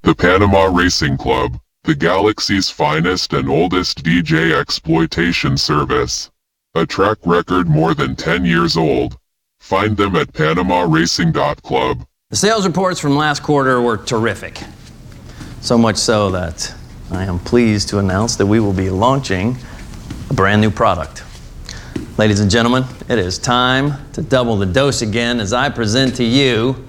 The Panama Racing Club, the galaxy's finest and oldest DJ exploitation service. A track record more than 10 years old. Find them at PanamaRacing.club. The sales reports from last quarter were terrific. So much so that I am pleased to announce that we will be launching a brand new product. Ladies and gentlemen, it is time to double the dose again as I present to you